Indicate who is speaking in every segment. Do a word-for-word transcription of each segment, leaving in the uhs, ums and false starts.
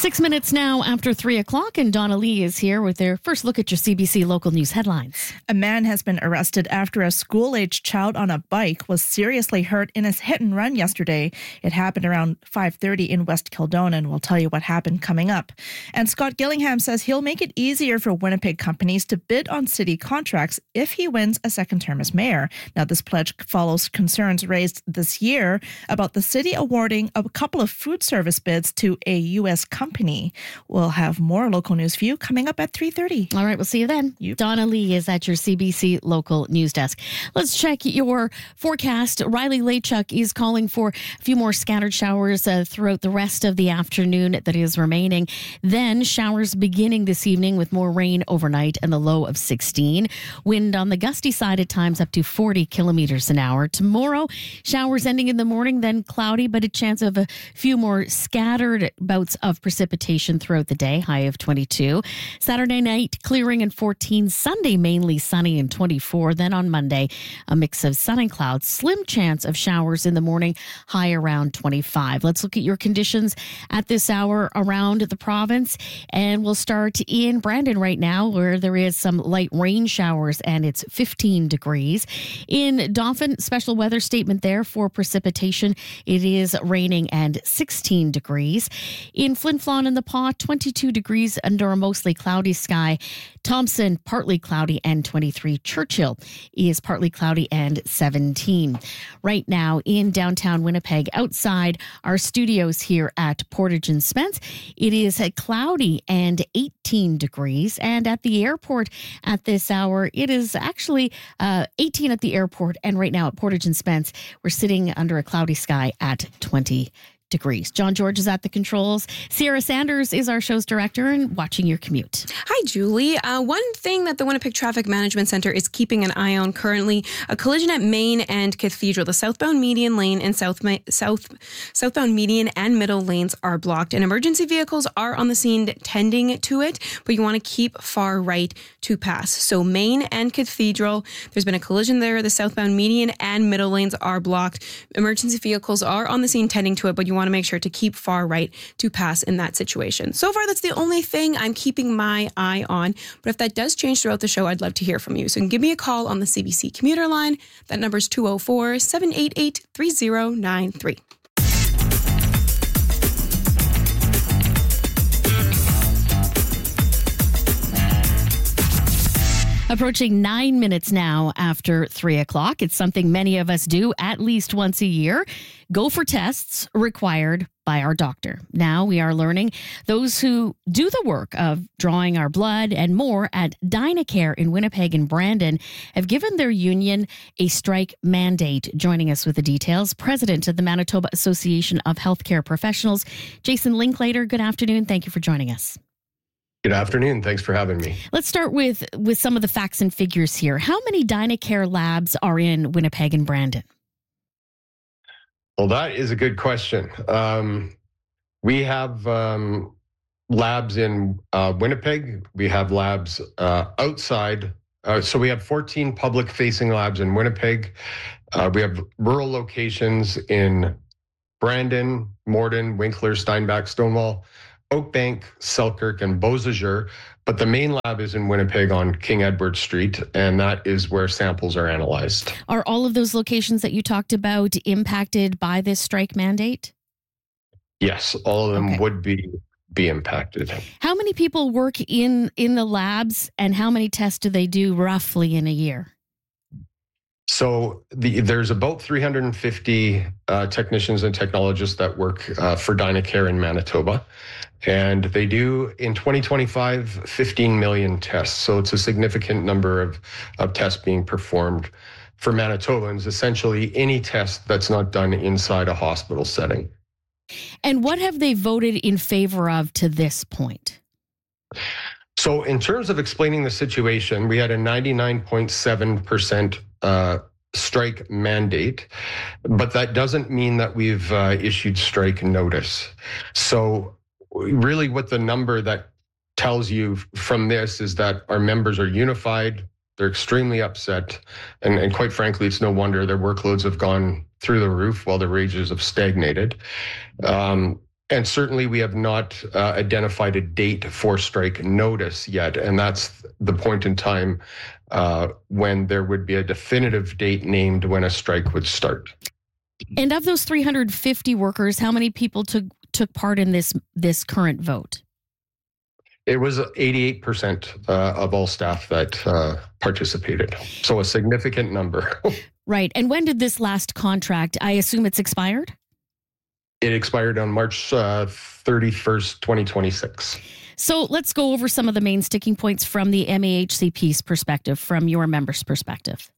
Speaker 1: Six minutes now after three o'clock, and Donna Lee is here with their first look at your C B C local news headlines.
Speaker 2: A man has been arrested after a school-aged child on a bike was seriously hurt in a hit-and-run yesterday. It happened around five thirty in West Kildonan. We'll tell you what happened coming up. And Scott Gillingham says he'll make it easier for Winnipeg companies to bid on city contracts if he wins a second term as mayor. Now, this pledge follows concerns raised this year about the city awarding a couple of food service bids to a U S company. We'll have more local news for you coming up at three thirty.
Speaker 1: All right, we'll see you then.
Speaker 2: Yep.
Speaker 1: Donna Lee is at your C B C local news desk. Let's check your forecast. Riley Lachuk is calling for a few more scattered showers uh, throughout the rest of the afternoon that is remaining. Then showers beginning this evening with more rain overnight and the low of sixteen. Wind on the gusty side at times up to forty kilometers an hour. Tomorrow, showers ending in the morning, then cloudy, but a chance of a few more scattered bouts of precipitation throughout the day, high of twenty-two. Saturday night, clearing and fourteen. Sunday, mainly sunny and twenty-four. Then on Monday, a mix of sun and clouds. Slim chance of showers in the morning, high around twenty-five. Let's look at your conditions at this hour around the province. And we'll start in Brandon right now, where there is some light rain showers and it's fifteen degrees. In Dauphin, special weather statement there for precipitation. It is raining and sixteen degrees. In Flin Flon and the Paw, twenty-two degrees under a mostly cloudy sky. Thompson, partly cloudy and twenty-three. Churchill is partly cloudy and seventeen. Right now in downtown Winnipeg, outside our studios here at Portage and Spence, it is cloudy and eighteen degrees. And at the airport at this hour, it is actually uh, eighteen at the airport. And right now at Portage and Spence, we're sitting under a cloudy sky at twenty degrees. John George is at the controls. Sierra Sanders is our show's director and watching your commute.
Speaker 3: Hi, Julie. Uh, one thing that the Winnipeg Traffic Management Centre is keeping an eye on currently, a collision at Main and Cathedral. The southbound median lane and south, south southbound median and middle lanes are blocked, and emergency vehicles are on the scene tending to it, but you want to keep far right to pass. So Main and Cathedral, there's been a collision there. The southbound median and middle lanes are blocked. Emergency vehicles are on the scene tending to it, but you want to make sure to keep far right to pass in that situation. So far, that's the only thing I'm keeping my eye on. But if that does change throughout the show, I'd love to hear from you. So you can give me a call on the C B C commuter line. That number is two oh four, seven eight eight, three oh nine three.
Speaker 1: Approaching nine minutes now after three o'clock. It's something many of us do at least once a year. Go for tests required by our doctor. Now we are learning those who do the work of drawing our blood and more at Dynacare in Winnipeg and Brandon have given their union a strike mandate. Joining us with the details, President of the Manitoba Association of Healthcare Professionals, Jason Linklater. Good afternoon. Thank you for joining us.
Speaker 4: Good afternoon. Thanks for having me.
Speaker 1: Let's start with, with some of the facts and figures here. How many Dynacare labs are in Winnipeg and Brandon?
Speaker 4: Well, that is a good question. Um, we have um, labs in uh, Winnipeg. We have labs uh, outside. Uh, so we have fourteen public-facing labs in Winnipeg. Uh, we have rural locations in Brandon, Morden, Winkler, Steinbach, Stonewall, Oakbank, Selkirk, and Beausejour, but the main lab is in Winnipeg on King Edward Street, and that is where samples are analyzed.
Speaker 1: Are all of those locations that you talked about impacted by this strike mandate?
Speaker 4: Yes, all of them
Speaker 1: Okay.
Speaker 4: would be be impacted.
Speaker 1: How many people work in, in the labs, and how many tests do they do roughly in a year?
Speaker 4: So the, there's about three hundred fifty uh, technicians and technologists that work uh, for Dynacare in Manitoba. And they do, in twenty twenty-five, fifteen million tests. So it's a significant number of, of tests being performed for Manitobans, essentially any test that's not done inside a hospital setting.
Speaker 1: And what have they voted in favor of to this point?
Speaker 4: So in terms of explaining the situation, we had a ninety-nine point seven percent uh, strike mandate, but that doesn't mean that we've uh, issued strike notice. So really what the number that tells you from this is that our members are unified, they're extremely upset, and, and quite frankly, it's no wonder their workloads have gone through the roof while their wages have stagnated. Um, and certainly we have not uh, identified a date for strike notice yet. And that's the point in time uh, when there would be a definitive date named when a strike would start.
Speaker 1: And of those three hundred fifty workers, how many people took took part in this this current vote?
Speaker 4: It was eighty-eight percent uh, of all staff that uh, participated. So a significant number.
Speaker 1: Right. And when did this last contract, I assume it's expired?
Speaker 4: It expired on March uh, thirty-first, twenty twenty-six.
Speaker 1: So let's go over some of the main sticking points from the M A H C P's perspective, from your members' perspective.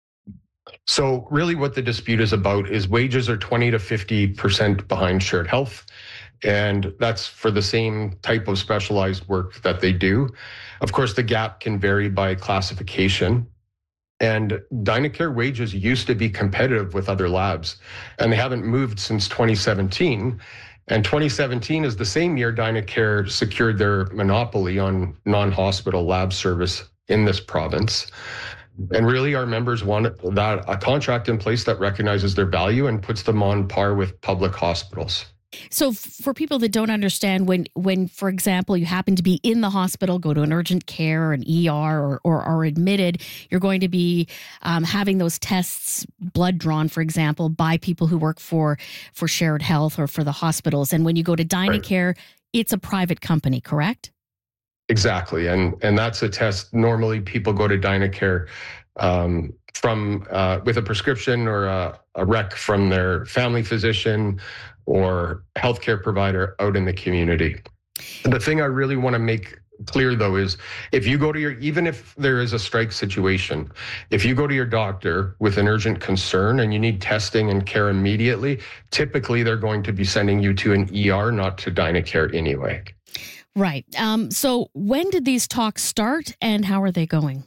Speaker 4: So really what the dispute is about is wages are twenty to fifty percent behind shared health. And that's for the same type of specialized work that they do. Of course, the gap can vary by classification. And Dynacare wages used to be competitive with other labs, and they haven't moved since twenty seventeen. And twenty seventeen is the same year Dynacare secured their monopoly on non-hospital lab service in this province. And really, our members want that a contract in place that recognizes their value and puts them on par with public hospitals.
Speaker 1: So for people that don't understand, when, when, for example, you happen to be in the hospital, go to an urgent care, an E R, or, or are admitted, you're going to be um, having those tests, blood drawn, for example, by people who work for, for Shared Health or for the hospitals. And when you go to Dynacare, right, it's a private company, correct?
Speaker 4: Exactly. And, and that's a test. Normally, people go to Dynacare um, from uh, with a prescription or a, a rec from their family physician or healthcare provider out in the community. The thing I really want to make clear, though, is if you go to your, even if there is a strike situation, if you go to your doctor with an urgent concern and you need testing and care immediately, typically they're going to be sending you to an E R, not to Dynacare anyway.
Speaker 1: Right. Um, so when did these talks start and how are they going?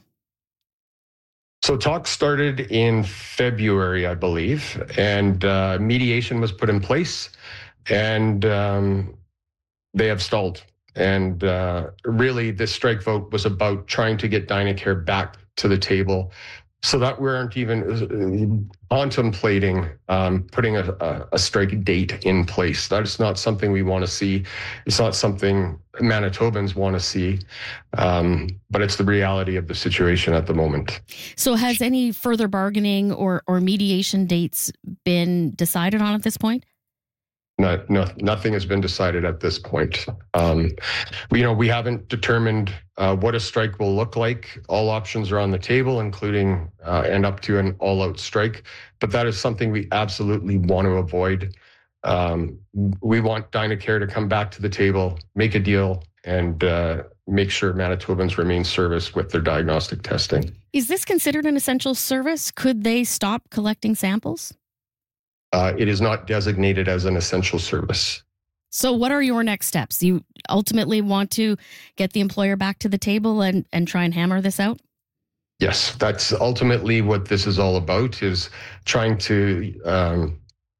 Speaker 4: So talks started in February, I believe, and uh, mediation was put in place, and um, they have stalled. And uh, really, this strike vote was about trying to get Dynacare back to the table so that we aren't even contemplating um, putting a, a, a strike date in place. That is not something we want to see. It's not something Manitobans want to see, um, but it's the reality of the situation at the moment.
Speaker 1: So has any further bargaining or, or mediation dates been decided on at this point?
Speaker 4: No, no, nothing has been decided at this point. Um, we, you know, we haven't determined uh, what a strike will look like. All options are on the table, including uh, and up to an all-out strike. But that is something we absolutely want to avoid. Um, we want Dynacare to come back to the table, make a deal, and uh, make sure Manitobans remain serviced with their diagnostic testing.
Speaker 1: Is this considered an essential service? Could they stop collecting samples?
Speaker 4: Uh, it is not designated as an essential service.
Speaker 1: So what are your next steps? You ultimately want to get the employer back to the table and, and try and hammer this out?
Speaker 4: Yes, that's ultimately what this is all about, is trying to um,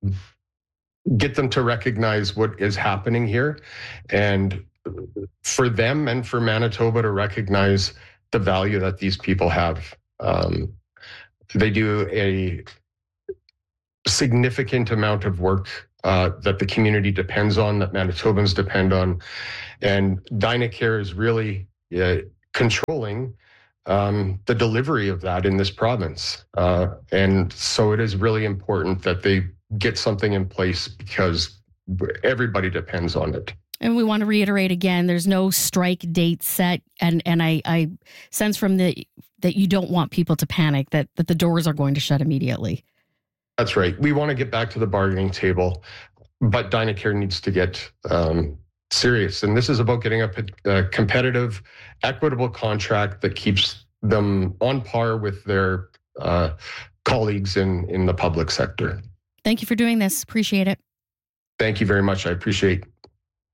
Speaker 4: get them to recognize what is happening here, and for them and for Manitoba to recognize the value that these people have. Um, they do a significant amount of work uh, that the community depends on, that Manitobans depend on. And Dynacare is really uh, controlling um, the delivery of that in this province. Uh, and so it is really important that they get something in place because everybody depends on it.
Speaker 1: And we want to reiterate again, there's no strike date set. And and I, I sense from the that you don't want people to panic, that, that the doors are going to shut immediately.
Speaker 4: That's right. We want to get back to the bargaining table, but Dynacare needs to get um, serious. And this is about getting a, a competitive, equitable contract that keeps them on par with their uh, colleagues in, in the public sector.
Speaker 1: Thank you for doing this. Appreciate it.
Speaker 4: Thank you very much. I appreciate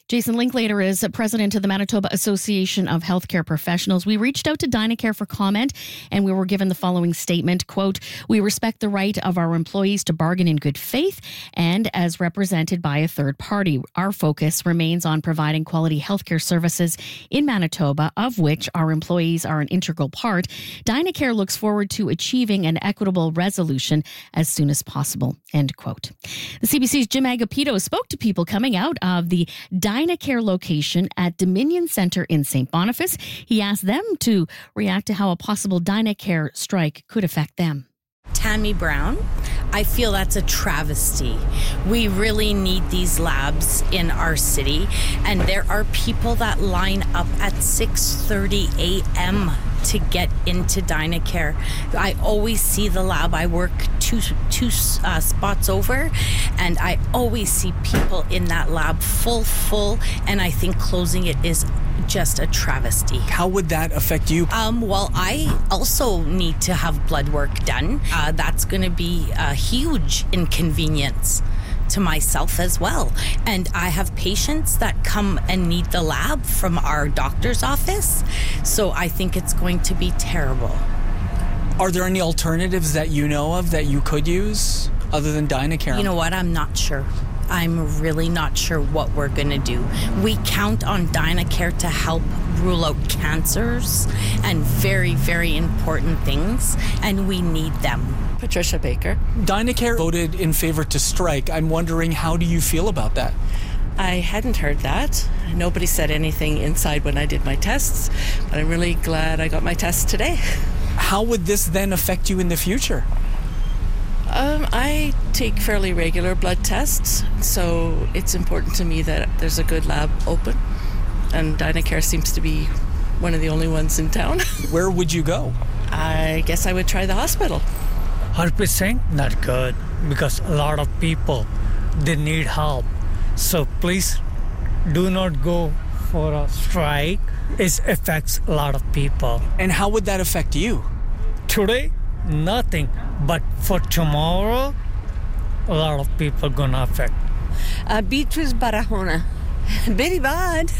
Speaker 1: Jason Linklater is president of the Manitoba Association of Healthcare Professionals. We reached out to Dynacare for comment, and we were given the following statement, quote, "We respect the right of our employees to bargain in good faith and as represented by a third party. Our focus remains on providing quality healthcare services in Manitoba, of which our employees are an integral part. Dynacare looks forward to achieving an equitable resolution as soon as possible," end quote. The C B C's Jim Agapito spoke to people coming out of the Dynacare location at Dominion Centre in Saint Boniface. He asked them to react to how a possible Dynacare strike could affect them.
Speaker 5: Tammy Brown, I feel that's a travesty. We really need these labs in our city, and there are people that line up at six thirty a.m. to get into Dynacare. I always see the lab. I work two two uh, spots over, and I always see people in that lab full, full, and I think closing it is just a travesty.
Speaker 6: How would that affect you?
Speaker 5: Um, well, I also need to have blood work done. Uh, that's going to be a huge inconvenience to myself as well. And I have patients that come and need the lab from our doctor's office. So I think it's going to be terrible.
Speaker 6: Are there any alternatives that you know of that you could use other than Dynacare?
Speaker 5: You know what? I'm not sure. I'm really not sure what we're going to do. We count on Dynacare to help rule out cancers and very, very important things, and we need them.
Speaker 7: Patricia Baker.
Speaker 6: Dynacare voted in favor to strike. I'm wondering, how do you feel about that?
Speaker 7: I hadn't heard that. Nobody said anything inside when I did my tests, but I'm really glad I got my tests today.
Speaker 6: How would this then affect you in the future?
Speaker 7: Um, I take fairly regular blood tests, so it's important to me that there's a good lab open, and Dynacare seems to be one of the only ones in town.
Speaker 6: Where would you go?
Speaker 7: I guess I would try the hospital.
Speaker 8: Harpreet Singh, not good, because a lot of people, they need help. So please do not go for a strike. It affects a lot of people.
Speaker 6: And how would that affect you?
Speaker 8: Today, nothing. But for tomorrow, a lot of people gonna affect.
Speaker 9: Uh, Beatrice Barahona. Very bad.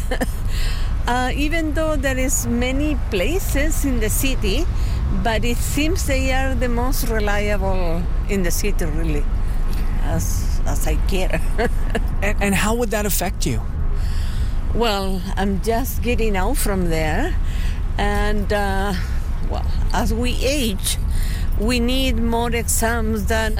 Speaker 9: uh, even though there is many places in the city, but it seems they are the most reliable in the city, really, as, as I care.
Speaker 6: and, and how would that affect you?
Speaker 9: Well, I'm just getting out from there, and uh, well, as we age, we need more exams than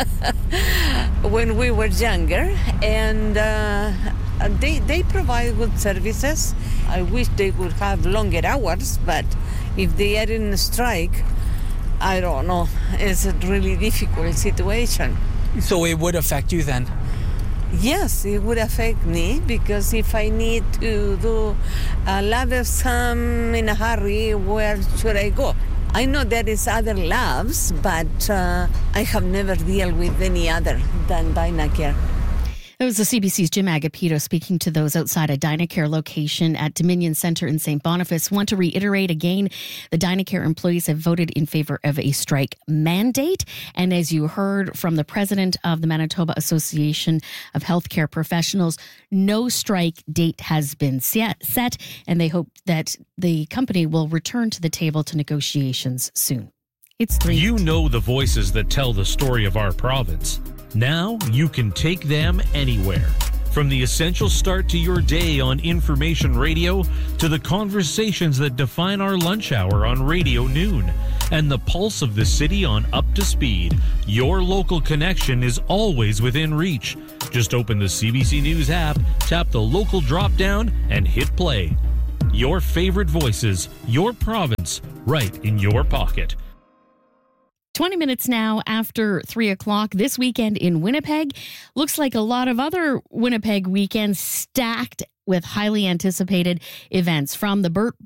Speaker 9: when we were younger, and uh, they they provide good services. I wish they would have longer hours, but if they are in a strike, I don't know. It's a really difficult situation.
Speaker 6: So it would affect you then?
Speaker 9: Yes, it would affect me, because if I need to do a lab exam in a hurry, where should I go? I know there is other labs, but uh, I have never dealt with any other than Dynacare.
Speaker 1: It was the C B C's Jim Agapito speaking to those outside a Dynacare location at Dominion Centre in Saint Boniface. Want to reiterate again, the Dynacare employees have voted in favor of a strike mandate. And as you heard from the president of the Manitoba Association of Healthcare Professionals, no strike date has been set, and they hope that the company will return to the table to negotiations soon. It's three.
Speaker 10: You know the voices that tell the story of our province. Now you can take them anywhere. From the essential start to your day on Information Radio to the conversations that define our lunch hour on Radio Noon and the pulse of the city on Up to Speed, your local connection is always within reach. Just open the C B C News app, tap the local drop-down, and hit play. Your favorite voices, your province, right in your pocket.
Speaker 1: twenty minutes now after three o'clock this weekend in Winnipeg. Looks like a lot of other Winnipeg weekends stacked with highly anticipated events, from the Burt